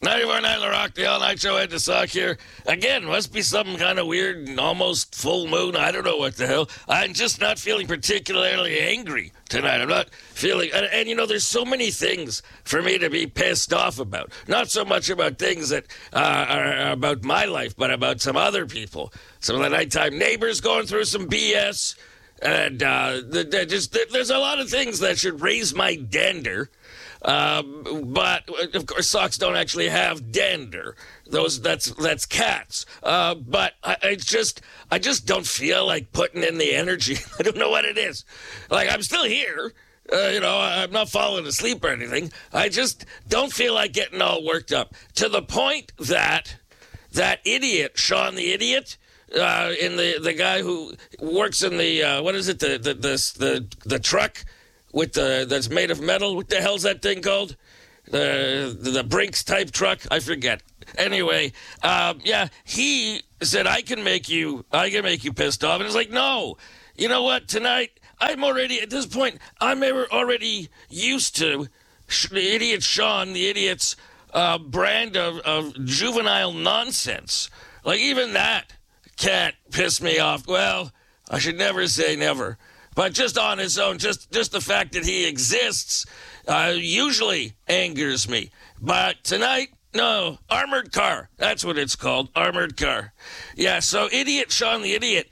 94.9 The Rock, the all-night show, Ed the Sock here. Again, must be some kind of weird, almost full moon. I don't know what the hell. I'm just not feeling particularly angry tonight. I'm not feeling... And you know, there's so many things for me to be pissed off about. Not so much about things that are about my life, but about some other people. Some of the nighttime neighbors going through some BS. And there's a lot of things that should raise my dander. But of course, socks don't actually have dander. That's cats. But I just don't feel like putting in the energy. I don't know what it is. Like, I'm still here. I'm not falling asleep or anything. I just don't feel like getting all worked up to the point that idiot, Sean the idiot, in the guy who works in the what is it, the truck with that's made of metal. What the hell's that thing called? The Brinks type truck. I forget. Anyway, he said I can make you pissed off, and it's like, no. You know what? Tonight I'm already at this point. I'm already used to the idiot Sean, the idiot's brand of juvenile nonsense. Like, even that can't piss me off. Well, I should never say never. But just on his own, just the fact that he exists usually angers me. But tonight, no, Armored Car. That's what it's called, Armored Car. Yeah, so idiot Sean the idiot,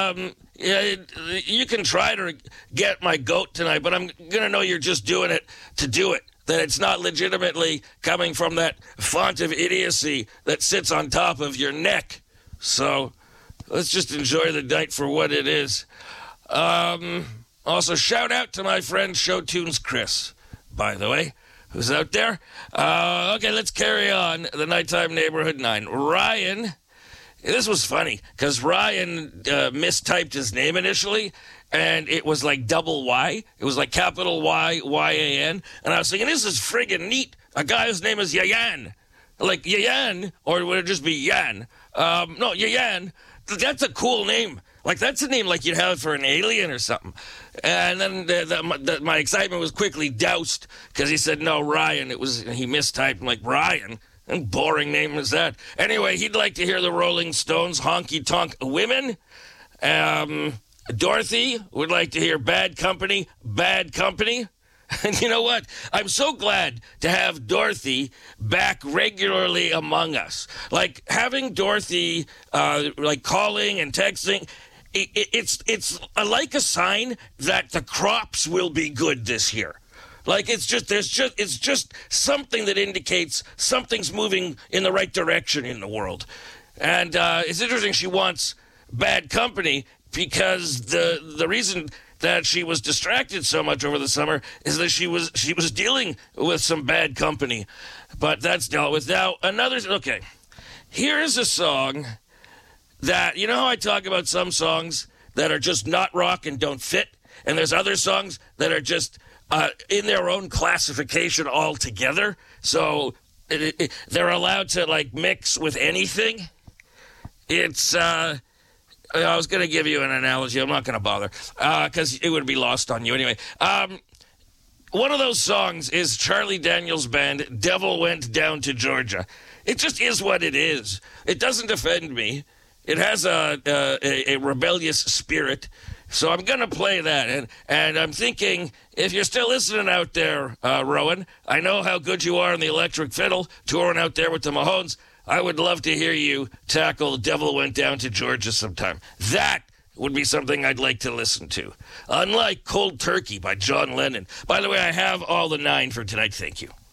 you can try to get my goat tonight, but I'm going to know you're just doing it to do it. That it's not legitimately coming from that font of idiocy that sits on top of your neck. So let's just enjoy the night for what it is. Also, shout out to my friend Show Tunes Chris, by the way, who's out there. Okay, let's carry on. The Nighttime Neighborhood 9. Ryan, this was funny, because Ryan mistyped his name initially, and it was like double Y. It was like capital Y, Y-A-N. And I was thinking, this is friggin' neat. A guy whose name is Yayan. Like Yayan, or would it just be Yan? No, Yayan. That's a cool name. Like, that's a name like you'd have for an alien or something. And then my excitement was quickly doused because he said, no, Ryan. He mistyped. I'm like, Ryan? And boring name is that? Anyway, he'd like to hear the Rolling Stones, Honky Tonk Women. Dorothy would like to hear Bad Company, Bad Company. And you know what? I'm so glad to have Dorothy back regularly among us. Like, having Dorothy, like, calling and texting, it's like a sign that the crops will be good this year. Like, it's just something that indicates something's moving in the right direction in the world. And it's interesting she wants Bad Company because the reason that she was distracted so much over the summer is that she was dealing with some bad company. But that's dealt with. Now, okay, here's a song that, you know how I talk about some songs that are just not rock and don't fit? And there's other songs that are just in their own classification altogether. So they're allowed to, like, mix with anything. It's... I was going to give you an analogy. I'm not going to bother because it would be lost on you anyway. One of those songs is Charlie Daniels Band, Devil Went Down to Georgia. It just is what it is. It doesn't offend me. It has a rebellious spirit. So I'm going to play that. And I'm thinking, if you're still listening out there, Rowan, I know how good you are on the electric fiddle, touring out there with the Mahones. I would love to hear you tackle Devil Went Down to Georgia sometime. That would be something I'd like to listen to. Unlike Cold Turkey by John Lennon. By the way, I have all the 9 for tonight. Thank you.